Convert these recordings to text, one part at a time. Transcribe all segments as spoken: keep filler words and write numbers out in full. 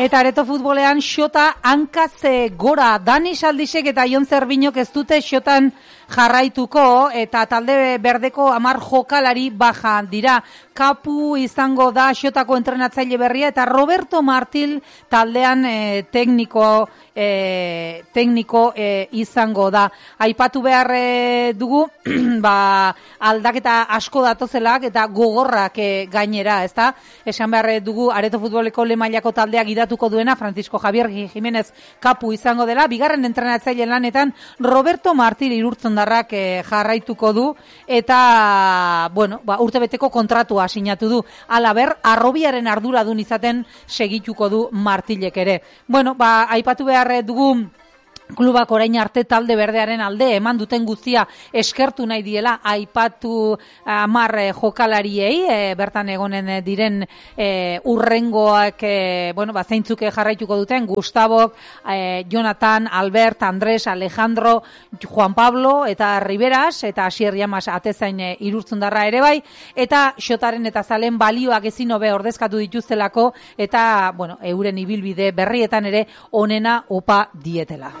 Eta areto futbolean xota hankatze gora. Dani Saldisek eta Jon Zerbinok ez dute xotan jarraituko eta talde berdeko hamar jokalari baja dira. Kapu izango da xotako entrenatzaile berria eta Roberto Martil taldean e, tekniko e, tekniko e, izango da. Aipatu behar e, dugu ba, aldaketa asko datozelak eta gogorrak e, gainera, ezta? Esan behar dugu areto futboleko lehen mailako taldeak idatuko duena Francisco Javier Jimenez Kapu izango dela, bigarren entrenatzaile lanetan Roberto Martil irurtzondarrak e, jarraituko du eta bueno, ba, urtebeteko kontratua sinatu du. Halaber, Arrobiaren arduradun izaten segituko du Martilek ere. Bueno, ba, aipatu behar dugu klubak orain arte talde berdearen alde eman duten guztia eskertu nahi diela aipatu hamar eh, jokalariei eh, bertan egonen diren eh, urrengoak eh, bueno, ba, zeintzuk jarraituko duten Gustabok, eh, Jonathan, Albert, Andres, Alejandro, Juan Pablo eta Riberas eta Asier Llamas atezain eh, irurtzundarra ere bai eta xotaren eta zalen balioak ezin hobe ordezkatu dituztelako eta bueno, euren ibilbide berrietan ere onena opa dietela.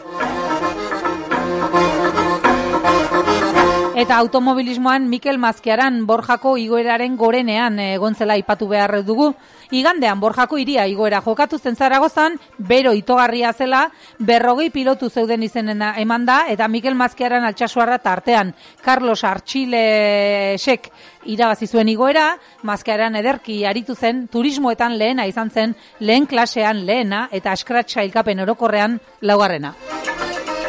Eta automobilismoan Mikel Mazkiaran Borjako igoeraren gorenean egon zela aipatu behar dugu. Igandean Borjako iria igoera jokatu zen Zaragozan, bero itogarria zela, berrogei pilotu zeuden izenena eman da, eta Mikel Mazkiaran altxasuarra tartean. Carlos Archilesek irabazi zuen igoera, Mazkiaran ederki aritu zen, turismoetan lehena izan zen, lehen klasean lehena, eta eskratxa ilkapen orokorrean laugarrena.